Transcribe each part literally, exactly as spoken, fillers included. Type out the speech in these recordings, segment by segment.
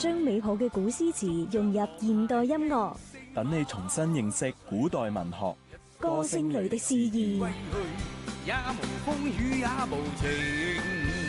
將美好嘅古詩詞融入現代音樂， 等你重新認識古代文學。 歌聲裏的詩意。 也無風雨也無情。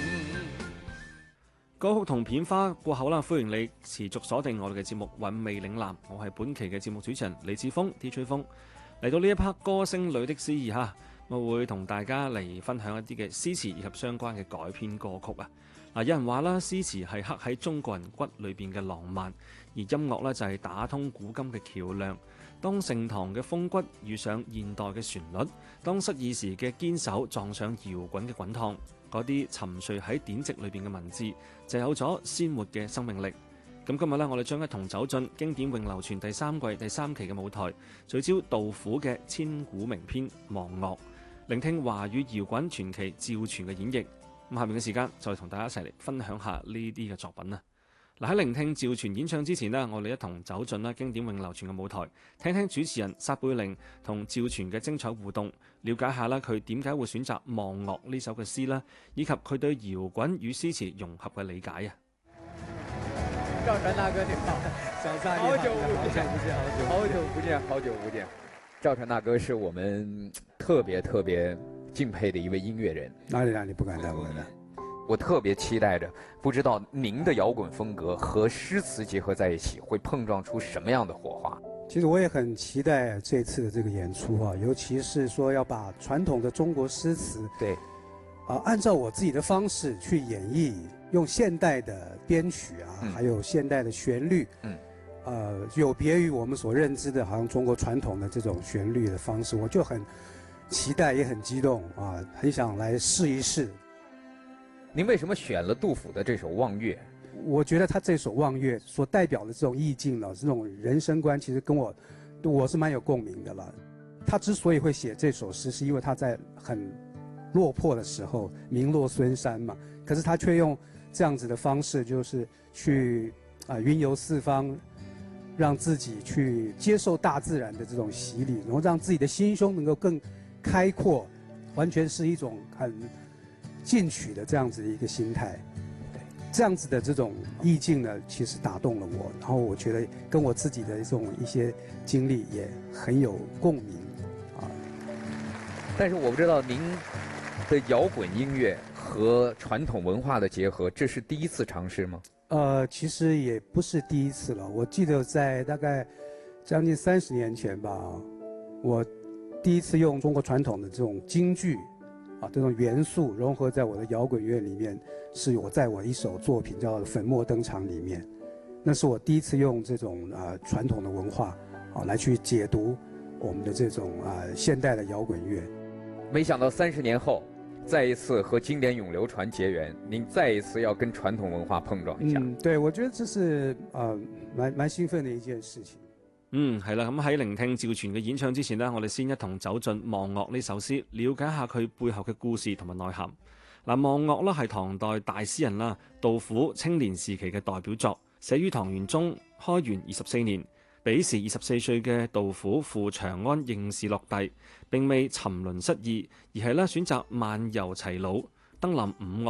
歌曲同片花過後啦，歡迎你持續鎖定我哋嘅節目《韻味嶺南》，我係本期嘅節目主持人李志峰 D J 風。嚟到呢一 part 歌聲裏的詩意哈，我會同大家嚟分享一啲嘅詩詞以及相關嘅改編歌曲啊。嗱，有人話啦，詩詞係刻喺中國人骨裏邊嘅浪漫，而音樂咧就係打通古今嘅橋梁。當盛唐嘅風骨遇上現代嘅旋律，當失意時嘅堅守撞上搖滾嘅滾燙，嗰啲沉睡喺典籍裏邊嘅文字就有咗鮮活嘅生命力。咁今日咧，我哋將一同走進經典詠流傳第三季第三期嘅舞台，聚焦杜甫嘅千古名篇《望岳》，聆聽華語搖滾傳奇趙傳嘅演繹。咁下面嘅時間就同大家一齊嚟分享下呢啲嘅作品啦。嗱，喺聆聽趙傳演唱之前呢，我哋一同走進啦經典詠流傳嘅舞台，聽聽主持人撒貝寧同趙傳嘅精彩互動，了解下啦佢點解會選擇《望岳》呢首嘅詩啦，以及佢對搖滾與詩詞融合嘅理解啊。 趙傳大哥你好，小撒好久不見，好久不見，好久不見。趙傳大哥是我們特別特別敬佩的一位音樂人。 哪裡哪裡不敢當，不敢當。 我特別期待着，不知道您的搖滾風格和詩詞結合在一起，會碰撞出什麼樣的火花？ 其實我也很期待這次的這個演出啊，尤其是說要把傳統的中國詩詞， 對， 啊，按照我自己的方式去演繹，用現代的編曲啊，嗯、還有現代的旋律，嗯，呃，有別於我們所認知的，好像中國傳統的這種旋律的方式，我就很期待，也很激動啊，很想來試一試。 您為什麼選了杜甫的這首《望岳》？ 我覺得他這首《望岳》所代表的這種意境呢，這種人生觀，其實跟我，我是蠻有共鳴的了。他之所以會寫這首詩，是因為他在很落魄的時候，名落孫山嘛。可是他卻用這樣子的方式，就是去啊雲遊四方，讓自己去接受大自然的這種洗禮，然後讓自己的心胸能夠更開闊，完全是一種很進取的這樣子的一個心態，對，這樣子的這種意境呢，其實打動了我，然後我覺得跟我自己的這種一些經歷也很有共鳴啊。 但是我不知道您的搖滾音樂和傳統文化的結合，這是第一次嘗試嗎？ 呃，其實也不是第一次了。我記得在大概將近三十年前吧，我第一次用中國傳統的這種京劇。啊，這種元素融合在我的搖滾樂裏面，是我在我一首作品叫《粉墨登場》裏面，那是我第一次用這種啊傳統的文化啊來去解讀我們的這種啊現代的搖滾樂。 沒想到三十年後，再一次和經典永流傳結緣，您再一次要跟傳統文化碰撞一下。 嗯，對，我覺得這是啊蠻蠻興奮的一件事情。 嗯，係啦，咁喺聆聽趙傳嘅演唱之前呢，我哋先一同走進《望岳》呢首詩，了解下佢背後嘅故事同埋內涵。嗱，《望岳》呢係唐代大詩人啦，杜甫青年時期嘅代表作，寫於唐玄宗開元二十四年。彼時二十四歲嘅杜甫赴長安應試落第，並未沉淪失意，而係咧選擇漫遊齊魯，登臨五岳